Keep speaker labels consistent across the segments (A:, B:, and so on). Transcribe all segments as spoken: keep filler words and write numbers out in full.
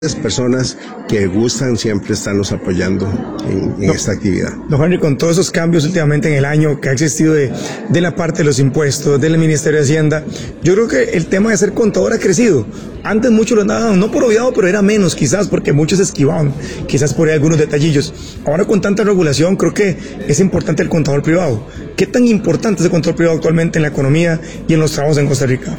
A: personas que gustan siempre estarnos apoyando en, en no, esta actividad.
B: Don Henry, con todos esos cambios últimamente en el año que ha existido de, de la parte de los impuestos, del Ministerio de Hacienda, yo creo que el tema de ser contador ha crecido. Antes muchos lo daban, no por obviado, pero era menos quizás, porque muchos esquivaban, quizás por ahí algunos detallillos. Ahora con tanta regulación, creo que es importante el contador privado. ¿Qué tan importante es el contador privado actualmente en la economía y en los trabajos en Costa Rica?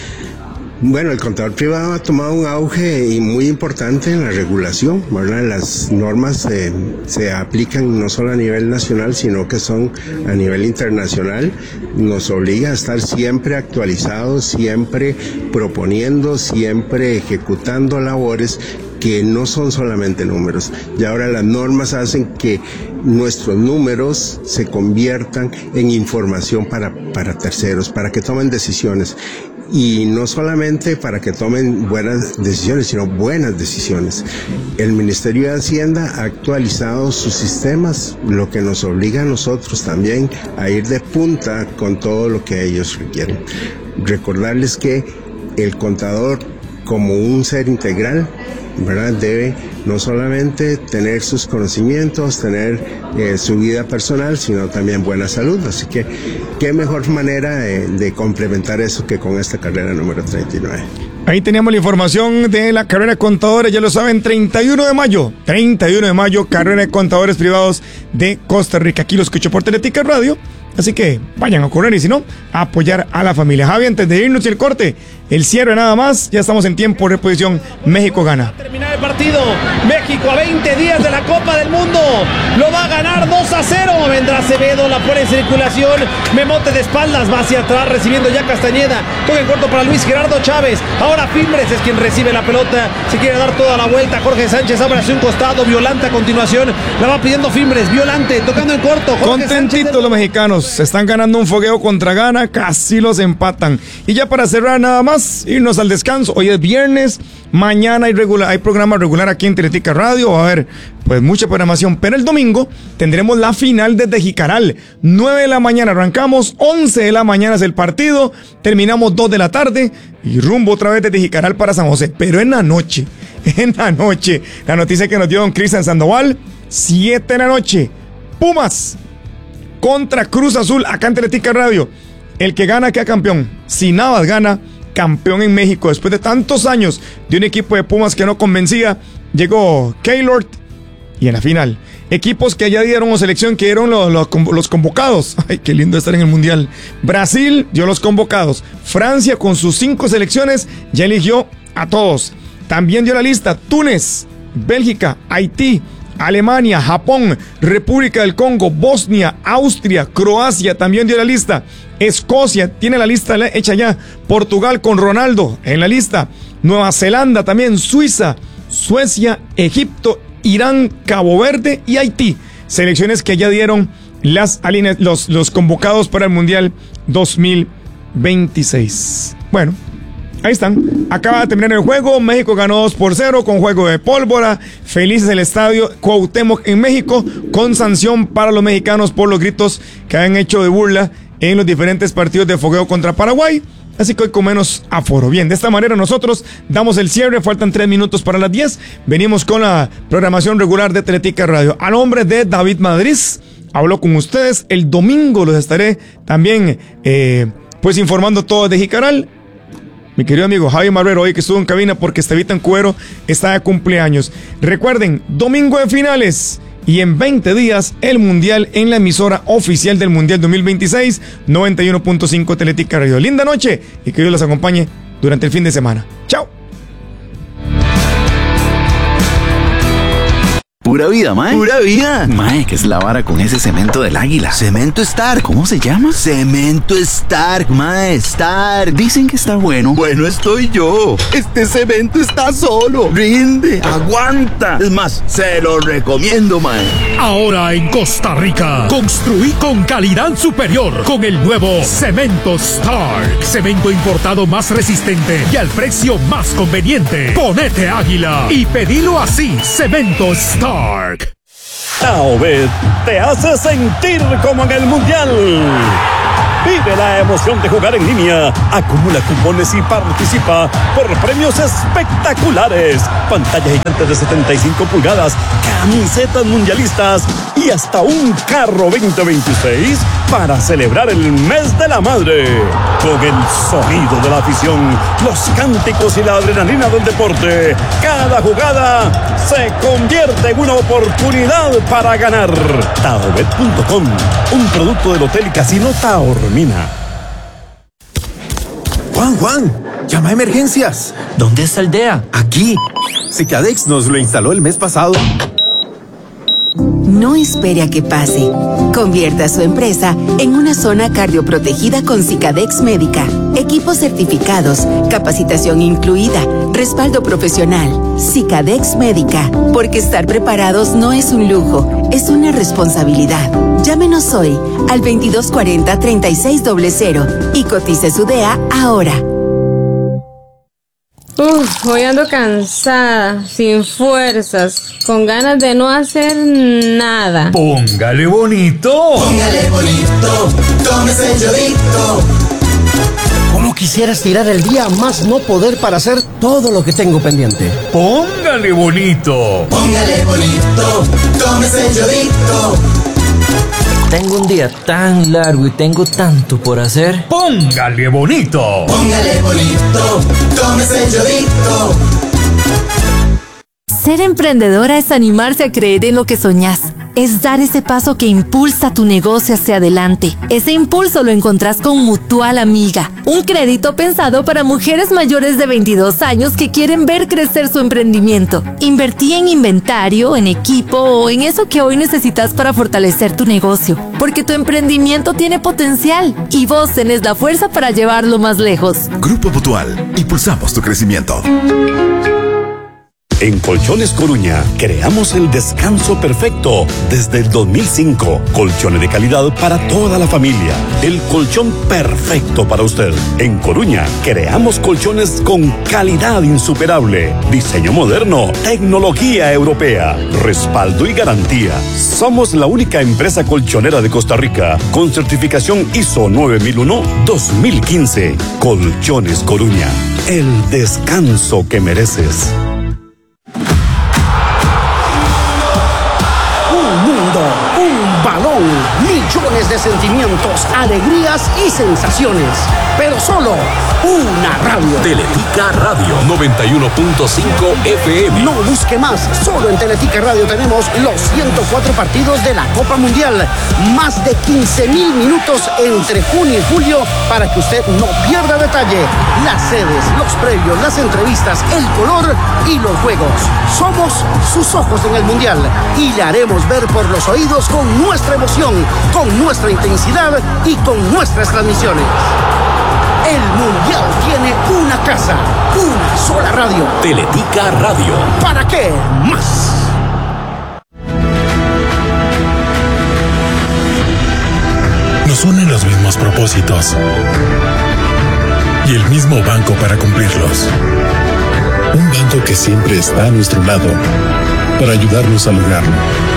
A: Bueno, el contador privado ha tomado un auge y muy importante en la regulación, ¿verdad? Las normas eh, se aplican no solo a nivel nacional, sino que son a nivel internacional. Nos obliga a estar siempre actualizados, siempre proponiendo, siempre ejecutando labores que no son solamente números. Y ahora las normas hacen que nuestros números se conviertan en información para, para terceros, para que tomen decisiones. Y no solamente para que tomen buenas decisiones, sino buenas decisiones. El Ministerio de Hacienda ha actualizado sus sistemas, lo que nos obliga a nosotros también a ir de punta con todo lo que ellos requieren. Recordarles que el contador, como un ser integral, ¿verdad?, debe no solamente tener sus conocimientos, tener eh, su vida personal, sino también buena salud. Así que, qué mejor manera de, de complementar eso que con esta carrera número treinta y nueve.
B: Ahí teníamos la información de la carrera de contadores, ya lo saben, treinta y uno de mayo, treinta y uno de mayo, carrera de contadores privados de Costa Rica. Aquí lo escucho por Teletica Radio, así que vayan a correr y si no, a apoyar a la familia. Javi, antes de irnos y el corte, el cierre nada más, ya estamos en tiempo de reposición, México gana.
C: Terminar el partido, México a veinte días de la Copa del Mundo, lo va a ganar dos a cero, vendrá Acevedo, la pone en circulación, Memote de espaldas, va hacia atrás, recibiendo ya Castañeda, toque en corto para Luis Gerardo Chávez, ahora Fimbres es quien recibe la pelota, se quiere dar toda la vuelta, Jorge Sánchez abre hacia un costado, Violante a continuación, la va pidiendo Fimbres, Violante, tocando en corto, Jorge
B: Contentitos Sánchez... los mexicanos, se están ganando un fogueo contra Ghana, casi los empatan, y ya para cerrar nada más, irnos al descanso. Hoy es viernes, mañana hay, regular, hay programa regular aquí en Teletica Radio, va a haber pues mucha programación, pero el domingo tendremos la final desde Jicaral, nueve de la mañana arrancamos, once de la mañana es el partido, terminamos dos de la tarde y rumbo otra vez desde Jicaral para San José, pero en la noche, en la noche, la noticia que nos dio don Cristian Sandoval, siete de la noche, Pumas contra Cruz Azul acá en Teletica Radio. El que gana queda campeón. Si Navas gana, campeón en México. Después de tantos años de un equipo de Pumas que no convencía, llegó Keylor y en la final, equipos que ya dieron o selección que dieron los, los, los convocados. Ay, qué lindo estar en el Mundial. Brasil dio los convocados. Francia con sus cinco selecciones ya eligió a todos. También dio la lista Túnez, Bélgica, Haití, Alemania, Japón, República del Congo, Bosnia, Austria, Croacia también dio la lista. Escocia tiene la lista hecha ya. Portugal con Ronaldo en la lista. Nueva Zelanda también, Suiza, Suecia, Egipto, Irán, Cabo Verde y Haití. Selecciones que ya dieron las aline- los, los convocados para el Mundial dos mil veintiséis. Bueno, ahí están. Acaba de terminar el juego. México ganó dos por cero con juego de pólvora. Felices el estadio Cuauhtémoc en México, con sanción para los mexicanos por los gritos que han hecho de burla en los diferentes partidos de fogueo contra Paraguay. Así que hoy con menos aforo. Bien, de esta manera nosotros damos el cierre. Faltan tres minutos para las diez. Venimos con la programación regular de Teletica Radio. A nombre de David Madrid, hablo con ustedes. El domingo los estaré también eh, pues informando todo de Jicaral. Mi querido amigo Javi Marrero, hoy que estuvo en cabina porque Estevita en Cuero está de cumpleaños. Recuerden, domingo de finales y en veinte días el Mundial en la emisora oficial del Mundial dos mil veintiséis, noventa y uno punto cinco Teletica Radio. Linda noche y que Dios los acompañe durante el fin de semana. ¡Chao!
D: Pura vida, mae. Pura vida. Mae, ¿qué es la vara con ese cemento del águila? Cemento Stark. ¿Cómo se llama? Cemento Stark, mae. Stark. Dicen que está bueno. Bueno, estoy yo. Este cemento está solo. Rinde, aguanta. Es más, se lo recomiendo, mae.
E: Ahora en Costa Rica, construí con calidad superior con el nuevo Cemento Stark. Cemento importado más resistente y al precio más conveniente. Ponete águila y pedilo así. Cemento Stark.
F: Aobed te hace sentir como en el Mundial. Vive la emoción de jugar en línea. Acumula cupones y participa por premios espectaculares. Pantalla gigante de setenta y cinco pulgadas, camisetas mundialistas y hasta un carro veinte veintiséis para celebrar el mes de la madre. Con el sonido de la afición, los cánticos y la adrenalina del deporte, cada jugada se convierte en una oportunidad para ganar. Taobet punto com, un producto del Hotel y Casino Taormina.
G: Juan, Juan, llama a emergencias.
H: ¿Dónde está Aldea?
G: Aquí. Cicadex nos lo instaló el mes pasado.
I: No espere a que pase. Convierta su empresa en una zona cardioprotegida con Cicadex Médica. Equipos certificados, capacitación incluida, respaldo profesional. Cicadex Médica. Porque estar preparados no es un lujo, es una responsabilidad. Llámenos hoy al veintidós cuarenta, treinta y seis cero cero y cotice su D E A ahora.
J: Uf, hoy ando cansada, sin fuerzas, con ganas de no hacer nada.
E: Póngale bonito.
K: Póngale bonito, tómese el yodito.
L: ¿Cómo quisiera estirar el día más no poder para hacer todo lo que tengo pendiente?
E: Póngale bonito.
K: Póngale bonito, tómese el yodito.
H: Tengo un día tan largo y tengo tanto por hacer.
E: Póngale bonito.
K: Póngale bonito, tómese el yodito.
M: Ser emprendedora es animarse a creer en lo que soñás. Es dar ese paso que impulsa tu negocio hacia adelante. Ese impulso lo encontrás con Mutual Amiga, un crédito pensado para mujeres mayores de veintidós años que quieren ver crecer su emprendimiento. Invertí en inventario, en equipo o en eso que hoy necesitas para fortalecer tu negocio, porque tu emprendimiento tiene potencial y vos tenés la fuerza para llevarlo más lejos.
N: Grupo Mutual, impulsamos tu crecimiento.
F: En Colchones Coruña creamos el descanso perfecto desde el dos mil cinco. Colchones de calidad para toda la familia. El colchón perfecto para usted. En Coruña creamos colchones con calidad insuperable, diseño moderno, tecnología europea, respaldo y garantía. Somos la única empresa colchonera de Costa Rica con certificación I S O nueve mil uno dos mil quince. Colchones Coruña, el descanso que mereces.
L: Un balón, millones de sentimientos, alegrías y sensaciones, pero solo una radio.
O: Teletica Radio noventa y uno punto cinco F M.
L: No busque más, solo en Teletica Radio tenemos los ciento cuatro partidos de la Copa Mundial, más de quince mil minutos entre junio y julio para que usted no pierda detalle. Las sedes, los previos, las entrevistas, el color y los juegos. Somos sus ojos en el Mundial y le haremos ver por los oídos con nuestra emoción, con nuestra intensidad y con nuestras transmisiones. El Mundial tiene una casa, una sola radio.
O: Teletica Radio.
L: ¿Para qué más?
P: Nos unen los mismos propósitos y el mismo banco para cumplirlos. Un banco que siempre está a nuestro lado para ayudarnos a lograrlo.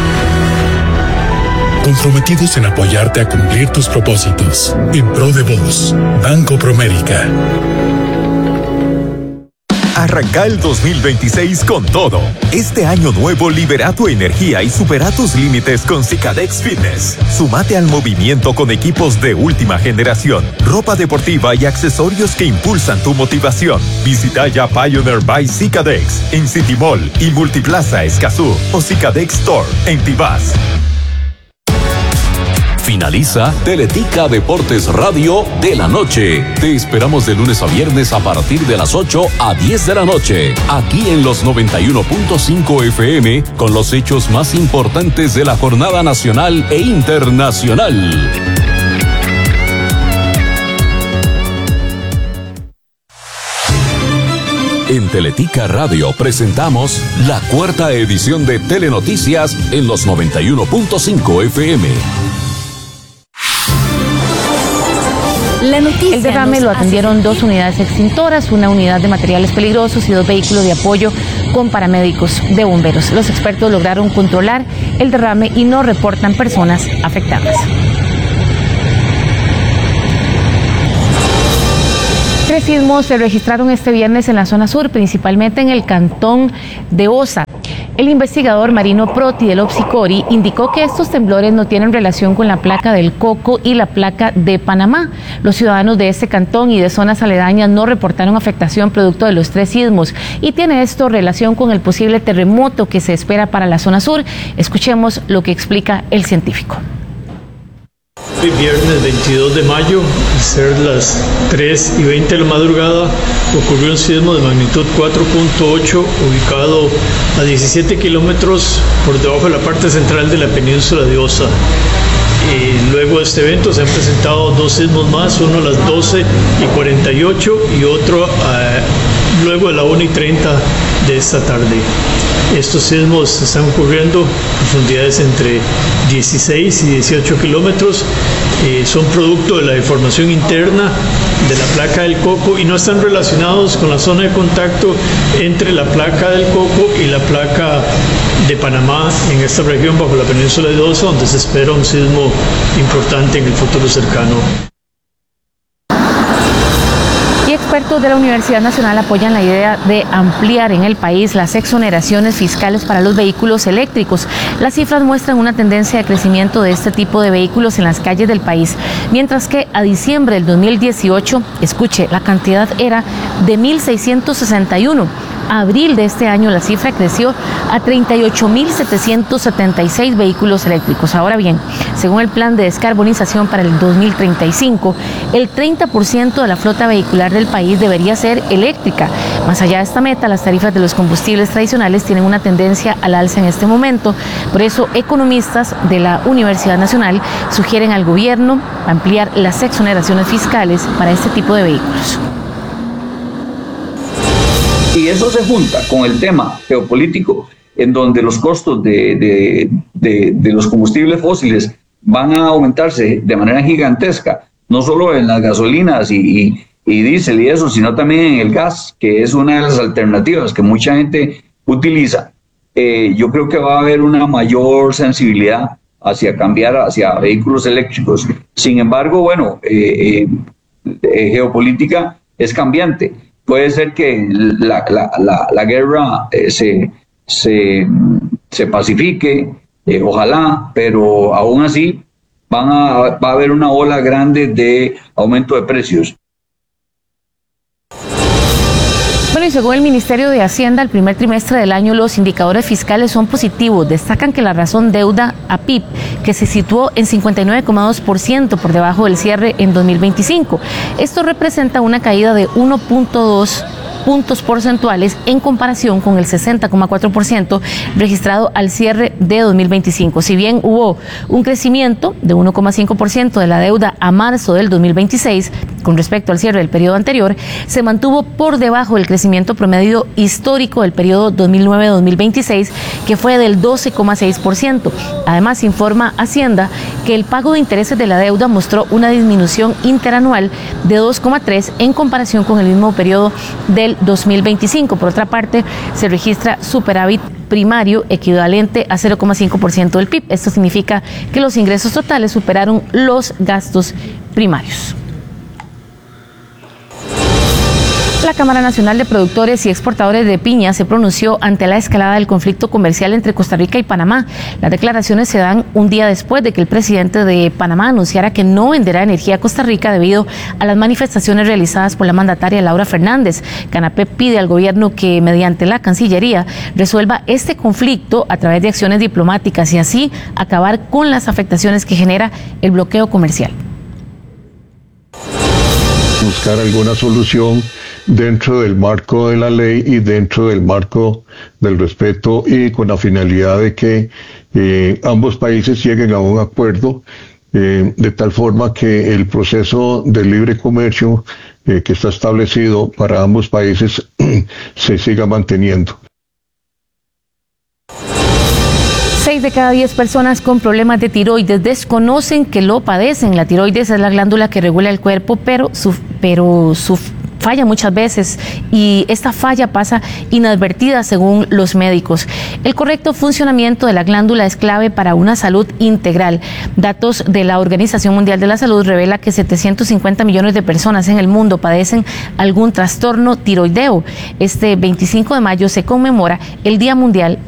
P: Comprometidos en apoyarte a cumplir tus propósitos. En pro de vos, Banco Promérica.
Q: Arranca el dos mil veintiséis con todo. Este año nuevo libera tu energía y supera tus límites con Cicadex Fitness. Sumate al movimiento con equipos de última generación, ropa deportiva y accesorios que impulsan tu motivación. Visita ya Pioneer by Cicadex en City Mall y Multiplaza Escazú o Cicadex Store en Tibás.
O: Finaliza Teletica Deportes Radio de la noche. Te esperamos de lunes a viernes a partir de las ocho a diez de la noche, aquí en los noventa y uno punto cinco F M, con los hechos más importantes de la jornada nacional e internacional. En Teletica Radio presentamos la cuarta edición de Telenoticias en los noventa y uno punto cinco F M.
R: La noticia. El derrame lo atendieron dos unidades extintoras, una unidad de materiales peligrosos y dos vehículos de apoyo con paramédicos de bomberos. Los expertos lograron controlar el derrame y no reportan personas afectadas. Tres sismos se registraron este viernes en la zona sur, principalmente en el cantón de Osa. El investigador Marino Proti del Opsicori indicó que estos temblores no tienen relación con la placa del Coco y la placa de Panamá. Los ciudadanos de este cantón y de zonas aledañas no reportaron afectación producto de los tres sismos y tiene esto relación con el posible terremoto que se espera para la zona sur. Escuchemos lo que explica el científico.
S: Hoy viernes veintidós de mayo, al ser las tres y veinte de la madrugada, ocurrió un sismo de magnitud cuatro punto ocho ubicado a diecisiete kilómetros por debajo de la parte central de la península de Osa. Y luego de este evento se han presentado dos sismos más, uno a las doce y cuarenta y ocho y otro uh, luego de la una y treinta de esta tarde. Estos sismos están ocurriendo a profundidades entre dieciséis y dieciocho kilómetros, eh, son producto de la deformación interna de la placa del Coco y no están relacionados con la zona de contacto entre la placa del Coco y la placa de Panamá en esta región bajo la península de Osa, donde se espera un sismo importante en el futuro cercano.
R: Y expertos de la Universidad Nacional apoyan la idea de ampliar en el país las exoneraciones fiscales para los vehículos eléctricos. Las cifras muestran una tendencia de crecimiento de este tipo de vehículos en las calles del país, mientras que a diciembre del dos mil dieciocho, escuche, la cantidad era de mil seiscientos sesenta y uno. A abril de este año la cifra creció a treinta y ocho mil setecientos setenta y seis vehículos eléctricos. Ahora bien, según el plan de descarbonización para el dos mil treinta y cinco, el treinta por ciento de la flota vehicular del país debería ser eléctrica. Más allá de esta meta, las tarifas de los combustibles tradicionales tienen una tendencia al alza en este momento. Por eso, economistas de la Universidad Nacional sugieren al gobierno ampliar las exoneraciones fiscales para este tipo de vehículos.
T: Y eso se junta con el tema geopolítico, en donde los costos de, de, de, de los combustibles fósiles van a aumentarse de manera gigantesca, no solo en las gasolinas y, y, y diésel y eso, sino también en el gas, que es una de las alternativas que mucha gente utiliza. Eh, yo creo que va a haber una mayor sensibilidad hacia cambiar hacia vehículos eléctricos. Sin embargo, bueno, eh, eh, eh, geopolítica es cambiante. Puede ser que la, la, la, la guerra eh, se, se, se pacifique, eh, ojalá, pero aún así van a, va a haber una ola grande de aumento de precios.
R: Bueno, y según el Ministerio de Hacienda, el primer trimestre del año los indicadores fiscales son positivos. Destacan que la razón deuda a P I B, que se situó en cincuenta y nueve coma dos por ciento por debajo del cierre en dos mil veinticinco. Esto representa una caída de uno punto dos puntos porcentuales en comparación con el sesenta coma cuatro por ciento registrado al cierre de dos mil veinticinco. Si bien hubo un crecimiento de uno coma cinco por ciento de la deuda a marzo del dos mil veintiséis con respecto al cierre del periodo anterior, se mantuvo por debajo del crecimiento promedio histórico del periodo dos mil nueve a dos mil veintiséis, que fue del doce coma seis por ciento. Además, informa Hacienda que el pago de intereses de la deuda mostró una disminución interanual de dos coma tres en comparación con el mismo periodo del dos mil veinticinco. Por otra parte, se registra superávit primario equivalente a cero coma cinco por ciento del P I B. Esto significa que los ingresos totales superaron los gastos primarios. La Cámara Nacional de Productores y Exportadores de Piña se pronunció ante la escalada del conflicto comercial entre Costa Rica y Panamá. Las declaraciones se dan un día después de que el presidente de Panamá anunciara que no venderá energía a Costa Rica debido a las manifestaciones realizadas por la mandataria Laura Fernández. CANAPEP pide al gobierno que, mediante la Cancillería, resuelva este conflicto a través de acciones diplomáticas y así acabar con las afectaciones que genera el bloqueo comercial.
U: Buscar alguna solución dentro del marco de la ley y dentro del marco del respeto y con la finalidad de que eh, ambos países lleguen a un acuerdo eh, de tal forma que el proceso de libre comercio eh, que está establecido para ambos países se siga manteniendo.
R: Seis de cada diez personas con problemas de tiroides desconocen que lo padecen. La tiroides es la glándula que regula el cuerpo, pero, su, pero su, falla muchas veces y esta falla pasa inadvertida según los médicos. El correcto funcionamiento de la glándula es clave para una salud integral. Datos de la Organización Mundial de la Salud revela que setecientos cincuenta millones de personas en el mundo padecen algún trastorno tiroideo. Este veinticinco de mayo se conmemora el Día Mundial